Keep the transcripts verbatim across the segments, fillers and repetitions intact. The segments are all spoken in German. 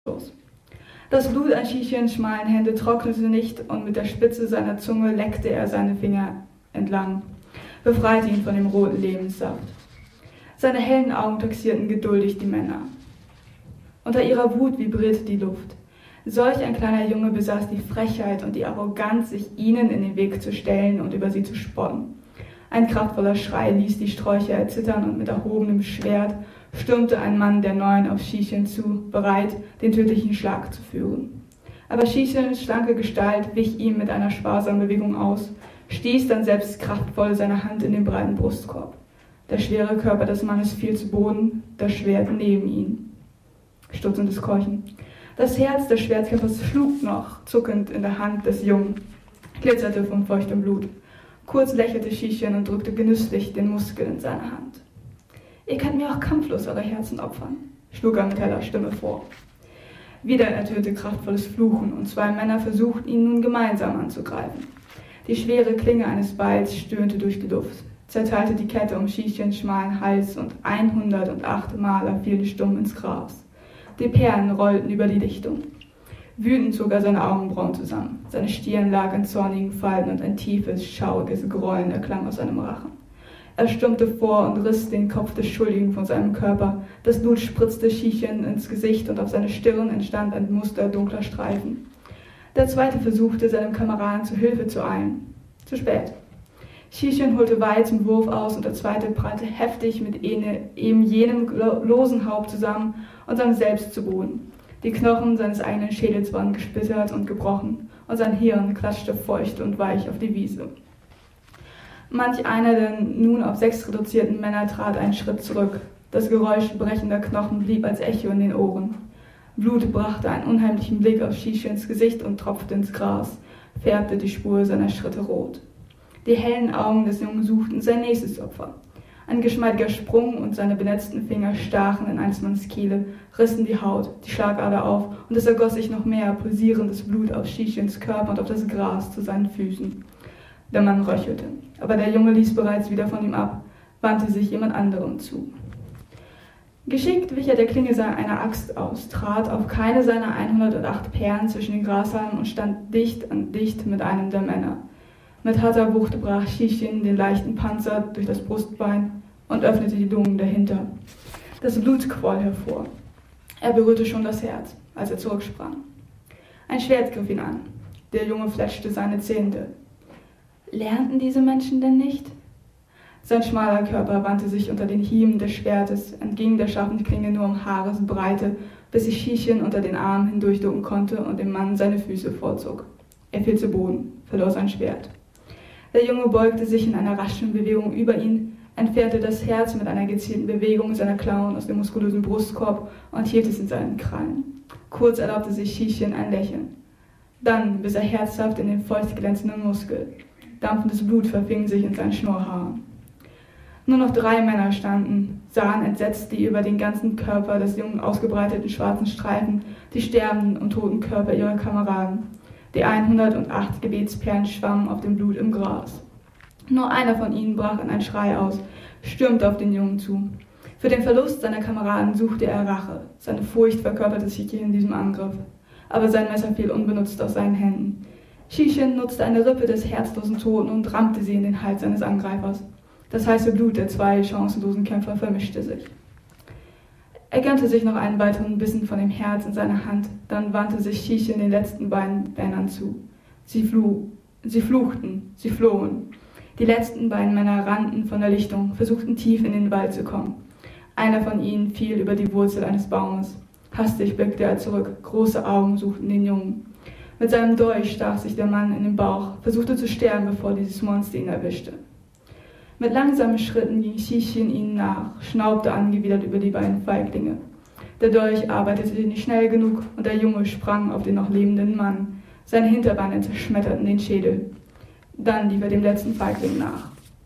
los. Das Blut an Xixians schmalen Hände trocknete nicht und mit der Spitze seiner Zunge leckte er seine Finger entlang, befreite ihn von dem roten Lebenssaft. Seine hellen Augen taxierten geduldig die Männer. Unter ihrer Wut vibrierte die Luft. Solch ein kleiner Junge besaß die Frechheit und die Arroganz, sich ihnen in den Weg zu stellen und über sie zu spotten. Ein kraftvoller Schrei ließ die Sträucher erzittern und mit erhobenem Schwert stürmte ein Mann der Neuen auf Xixian zu, bereit, den tödlichen Schlag zu führen. Aber Xixians schlanke Gestalt wich ihm mit einer sparsamen Bewegung aus, stieß dann selbst kraftvoll seine Hand in den breiten Brustkorb. Der schwere Körper des Mannes fiel zu Boden, das Schwert neben ihn. Stutzendes Keuchen. Das Herz des Schwertkämpfers schlug noch zuckend in der Hand des Jungen, glitzerte von feuchtem Blut. Kurz lächelte Xixian und drückte genüsslich den Muskel in seine Hand. »Ihr könnt mir auch kampflos eure Herzen opfern«, schlug er mit heller Stimme vor. Wieder ertönte kraftvolles Fluchen und zwei Männer versuchten, ihn nun gemeinsam anzugreifen. Die schwere Klinge eines Beils stöhnte durch die Luft, zerteilte die Kette um Xixians schmalen Hals und hundertacht Maler fiel stumm ins Gras. Die Perlen rollten über die Lichtung. Wütend zog er seine Augenbrauen zusammen. Seine Stirn lag in zornigen Falten und ein tiefes, schauriges Grollen erklang aus seinem Rachen. Er stürmte vor und riss den Kopf des Schuldigen von seinem Körper. Das Blut spritzte Xixian ins Gesicht und auf seine Stirn entstand ein Muster dunkler Streifen. Der zweite versuchte, seinem Kameraden zu Hilfe zu eilen. Zu spät. Xixian holte weit zum Wurf aus und der zweite prallte heftig mit eben jenem losen Haupt zusammen und sank selbst zu Boden. Die Knochen seines eigenen Schädels waren gesplittert und gebrochen und sein Hirn klatschte feucht und weich auf die Wiese. Manch einer der nun auf sechs reduzierten Männer trat einen Schritt zurück. Das Geräusch brechender Knochen blieb als Echo in den Ohren. Blut brachte einen unheimlichen Blick auf Xixians Gesicht und tropfte ins Gras, färbte die Spur seiner Schritte rot. Die hellen Augen des Jungen suchten sein nächstes Opfer. Ein geschmeidiger Sprung und seine benetzten Finger stachen in Einsmanns Kehle, rissen die Haut, die Schlagader auf und es ergoss sich noch mehr pulsierendes Blut auf Xixians Körper und auf das Gras zu seinen Füßen. Der Mann röchelte, aber der Junge ließ bereits wieder von ihm ab, wandte sich jemand anderem zu. Geschickt wich er der Klinge einer Axt aus, trat auf keine seiner hundertacht Perlen zwischen den Grashalmen und stand dicht an dicht mit einem der Männer. Mit harter Wucht brach Xixian den leichten Panzer durch das Brustbein und öffnete die Lungen dahinter. Das Blut quoll hervor. Er berührte schon das Herz, als er zurücksprang. Ein Schwert griff ihn an. Der Junge fletschte seine Zähne. Lernten diese Menschen denn nicht? Sein schmaler Körper wandte sich unter den Hieben des Schwertes, entging der scharfen Klinge nur um Haaresbreite, bis sich Xixian unter den Armen hindurchducken konnte und dem Mann seine Füße vorzog. Er fiel zu Boden, verlor sein Schwert. Der Junge beugte sich in einer raschen Bewegung über ihn, entfernte das Herz mit einer gezielten Bewegung seiner Klauen aus dem muskulösen Brustkorb und hielt es in seinen Krallen. Kurz erlaubte sich Xixian ein Lächeln. Dann biss er herzhaft in den feucht glänzenden Muskel. Dampfendes Blut verfing sich in seinen Schnurrhaaren. Nur noch drei Männer standen, sahen entsetzt die über den ganzen Körper des Jungen ausgebreiteten schwarzen Streifen, die sterbenden und toten Körper ihrer Kameraden. Die hundertacht Gebetsperlen schwammen auf dem Blut im Gras. Nur einer von ihnen brach in einen Schrei aus, stürmte auf den Jungen zu. Für den Verlust seiner Kameraden suchte er Rache. Seine Furcht verkörperte sich in diesem Angriff. Aber sein Messer fiel unbenutzt aus seinen Händen. Xixian nutzte eine Rippe des herzlosen Toten und rammte sie in den Hals seines Angreifers. Das heiße Blut der zwei chancenlosen Kämpfer vermischte sich. Er gönnte sich noch einen weiteren Bissen von dem Herz in seiner Hand, dann wandte sich Xixian den letzten beiden Männern zu. Sie, fluch, sie fluchten, sie flohen. Die letzten beiden Männer rannten von der Lichtung, versuchten tief in den Wald zu kommen. Einer von ihnen fiel über die Wurzel eines Baumes. Hastig blickte er zurück, große Augen suchten den Jungen. Mit seinem Dolch stach sich der Mann in den Bauch, versuchte zu sterben, bevor dieses Monster ihn erwischte. Mit langsamen Schritten ging Xixian ihnen nach, schnaubte angewidert über die beiden Feiglinge. Der Dolch arbeitete nicht schnell genug und der Junge sprang auf den noch lebenden Mann. Seine Hinterbeine zerschmetterten den Schädel. Dann lief er dem letzten Feigling nach.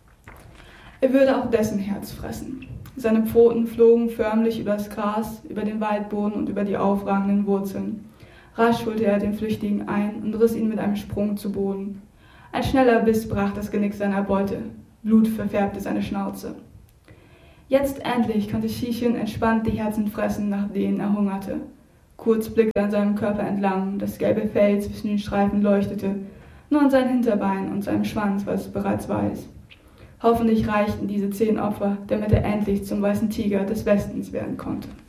Er würde auch dessen Herz fressen. Seine Pfoten flogen förmlich über das Gras, über den Waldboden und über die aufragenden Wurzeln. Rasch holte er den Flüchtigen ein und riss ihn mit einem Sprung zu Boden. Ein schneller Biss brach das Genick seiner Beute. Blut verfärbte seine Schnauze. Jetzt endlich konnte Xixian entspannt die Herzen fressen, nach denen er hungerte. Kurz blickte er an seinem Körper entlang, das gelbe Fell zwischen den Streifen leuchtete, nur an seinem Hinterbein und seinem Schwanz war es bereits weiß. Hoffentlich reichten diese zehn Opfer, damit er endlich zum weißen Tiger des Westens werden konnte.